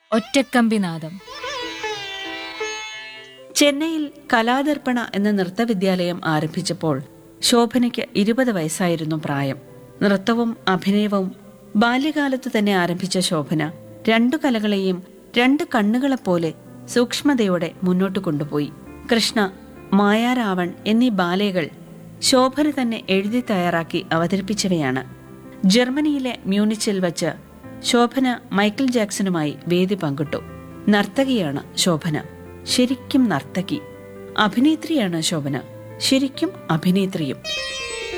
ഒറ്റക്കമ്പിനാദം. ചെന്നൈയിൽ കലാദർപ്പണ എന്ന നൃത്തവിദ്യാലയം ആരംഭിച്ചപ്പോൾ ശോഭനയ്ക്ക് 20 വയസ്സായിരുന്നു പ്രായം. നൃത്തവും അഭിനയവും ബാല്യകാലത്തു തന്നെ ആരംഭിച്ച ശോഭന 2 കലകളെയും 2 കണ്ണുകളെപ്പോലെ സൂക്ഷ്മതയോടെ മുന്നോട്ട് കൊണ്ടുപോയി. കൃഷ്ണ, മായാരാവൺ എന്നീ ബാലകൾ ശോഭന തന്നെ എഴുതി തയ്യാറാക്കി അവതരിപ്പിച്ചവയാണ്. ജർമ്മനിയിലെ മ്യൂണിച്ചിൽ വച്ച് ശോഭന മൈക്കിൾ ജാക്സണുമായി വേദി പങ്കിട്ടു. നർത്തകിയാണ് ശോഭന, ശരിക്കും നർത്തകി. അഭിനേത്രിയാണ് ശോഭന, ശരിക്കും അഭിനേത്രിയും.